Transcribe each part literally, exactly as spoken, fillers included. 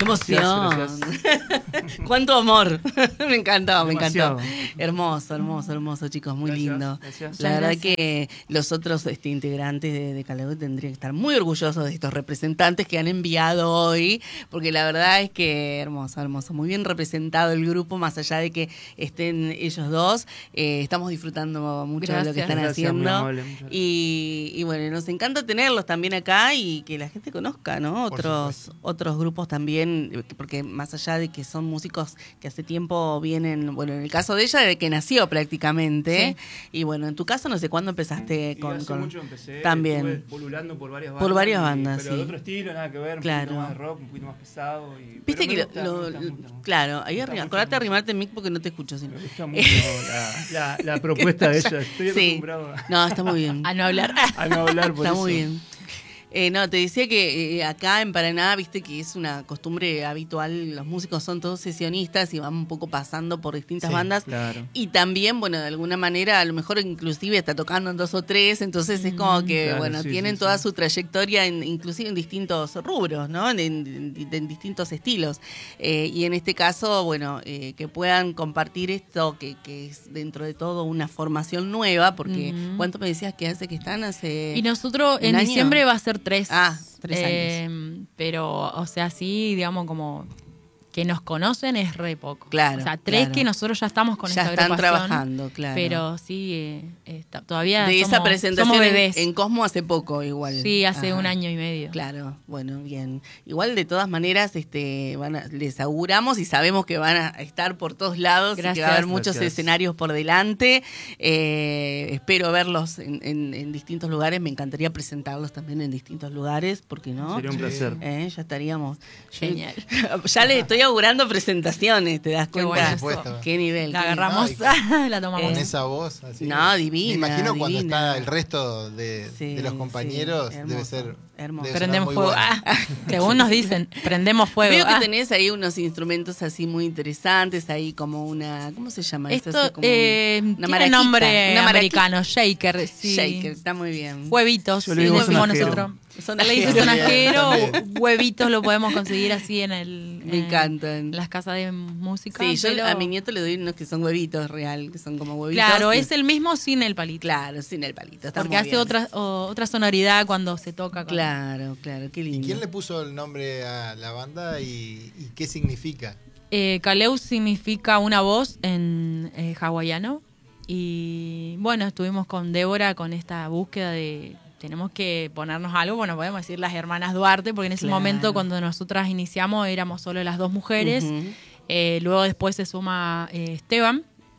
emoción! Gracias, gracias. ¡Cuánto amor! Me encantó, me Demasiado. encantó. Hermoso, hermoso, hermoso, chicos, muy Gracias, lindo. gracias. La Muchas verdad gracias. que los otros este, integrantes de, de Caleu tendrían que estar muy orgullosos de estos representantes que han enviado hoy, porque la verdad es que hermoso, hermoso. Muy bien representado el grupo, más allá de que estén ellos dos. Eh, estamos disfrutando mucho de lo que Gracias. están Gracias, muy haciendo. amable, muchas gracias. Y, y bueno, nos encanta tenerlos también acá y que la gente conozca, ¿no? Por Otros, supuesto. otros grupos también, porque más allá de que son músicos que hace tiempo vienen, bueno, en el caso de ella, desde que nació prácticamente. Y bueno, en tu caso, no sé cuándo empezaste Y con. hace con- mucho empecé, también. estuve polulando por varias Por bandas. varias y- bandas, pero sí. de otro estilo, nada que ver, un Claro. poquito más de rock, un poquito más pesado. Y, Viste pero me que gusta, lo, me lo- gusta mucho. claro, ahí Me gusta arriba, mucho, acordate de mucho. arrimarte el mic porque no te escucho. Si no. Me gusta mucho la, la, la propuesta de ella. Estoy Sí. acostumbrado a, No, está muy bien. A no hablar. a no hablar por Está eso. muy bien. Eh, no, te decía que eh, acá en Paraná, viste que es una costumbre habitual, los músicos son todos sesionistas y van un poco pasando por distintas Sí, bandas. Claro. Y también, bueno, de alguna manera, a lo mejor inclusive está tocando en dos o tres, entonces es como que, Claro, bueno, sí, tienen sí, toda sí. su trayectoria, en, inclusive en distintos rubros, ¿no? En, en- en distintos estilos. Eh, y en este caso, bueno, eh, que puedan compartir esto, que, que es dentro de todo una formación nueva, porque Ujú. ¿cuánto me decías que hace que están? Hace Y nosotros ¿Un en año? diciembre va a ser tres. Ah, tres Eh, Pero, o sea, sí, digamos, como que nos conocen es re poco. Claro, O sea, tres claro. que nosotros ya estamos con ya esta están agrupación. trabajando, claro. Pero sí, eh, está- todavía de somos, esa presentación somos en, bebés. en Cosmo hace poco igual. Sí, hace Ajá. un año y medio. Claro, bueno, bien. Igual de todas maneras, este, van a- les auguramos y sabemos que van a estar por todos lados y que va a haber Gracias. muchos Gracias. escenarios por delante. Eh, espero verlos en, en- en distintos lugares. Me encantaría presentarlos también en distintos lugares, ¿por qué no? Sería un Sí. placer. Eh, ya estaríamos. Genial. Ya les estoy augurando presentaciones, ¿te das Qué cuenta? bueno Por supuesto. Qué nivel. La qué nivel. agarramos, No, la tomamos. Con Eh, esa voz. Así no, que- divina, Me imagino cuando divina. está el resto de, Sí, de los compañeros, sí, debe hermoso, ser. hermoso. debe sonar Prendemos muy fuego. bueno. Ah, según nos dicen, prendemos fuego. Veo que Ah. tenés ahí unos instrumentos así muy interesantes, ahí como una, ¿cómo se llama eso? Esto Así como eh, una tiene maraquita, nombre una maraquita. americano, shaker. Sí. Shaker, está muy bien. Huevitos, Yo sí, le digo le decimos sonajero. nosotros. Son Él le dice ajeros. sonajero, También. huevitos lo podemos conseguir así en el Me en encantan. las casas de música. Sí, yo pero- a mi nieto le doy unos que son huevitos real, que son como huevitos. Claro, y- es el mismo sin el palito. Claro, sin el palito. Está Porque muy hace bien. otra o- otra sonoridad cuando se toca. con- Claro, claro, qué ¿Y lindo. quién le puso el nombre a la banda y, y qué significa? Eh, Kaleu significa una voz en eh, hawaiano. Y bueno, estuvimos con Débora con esta búsqueda de tenemos que ponernos algo, bueno, podemos decir las hermanas Duarte, porque en ese Claro. momento cuando nosotras iniciamos éramos solo las dos mujeres. Ujú. Eh, luego después se suma eh, Esteban.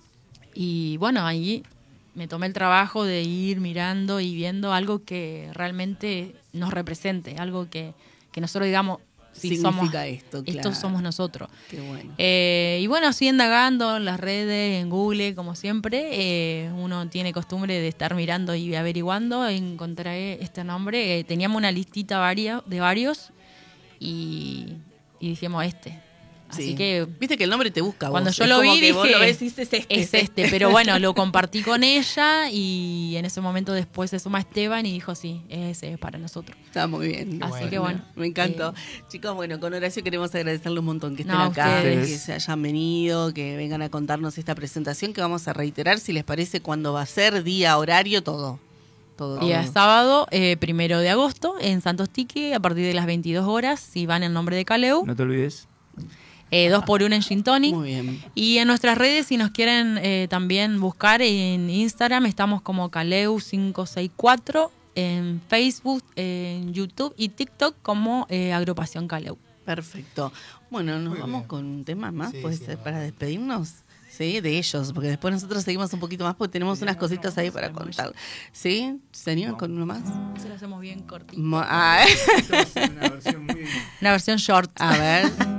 Y bueno, ahí me tomé el trabajo de ir mirando y viendo algo que realmente nos represente, algo que, que nosotros digamos, sí, Significa somos, esto, estos claro. somos nosotros. Qué bueno. Eh, y bueno, así indagando en las redes, en Google, como siempre, eh, uno tiene costumbre de estar mirando y averiguando, encontré este nombre, eh, teníamos una listita varia, de varios y, y dijimos este. Así Sí. que Viste que el nombre te busca. cuando vos. yo Es lo como vi que vos dije, lo ves y dices, es este, es este, pero bueno, lo compartí con ella y en ese momento después se suma Esteban y dijo, sí, ese es para nosotros. Está muy bien. Así Bueno. que bueno. Me encantó. eh, Chicos, bueno, con Horacio queremos agradecerle un montón que estén No, a acá, ustedes. que se hayan venido, que vengan a contarnos esta presentación que vamos a reiterar, si les parece, cuándo va a ser, día, horario, todo. Todo. Día todo. sábado, eh, primero de agosto, en Santos Tique, a partir de las veintidós horas, si van en nombre de Kaleu, No te olvides. eh, dos por uno en Gin Tonic. Muy bien. Y en nuestras redes, si nos quieren eh, también buscar en Instagram, estamos como Kaleu cinco seis cuatro, en Facebook, en YouTube y TikTok como eh, Agrupación Kaleu. Perfecto. Bueno, nos Muy vamos bien. con un tema más, Sí, puede sí, ser, vamos. para despedirnos. Sí, de ellos, porque después nosotros seguimos un poquito más porque tenemos unas cositas ahí para contar. ¿Sí? ¿Se animan con uno más? Se lo hacemos bien cortito. Mo- ah, Esto va a ser una versión muy... Una versión short. a ver.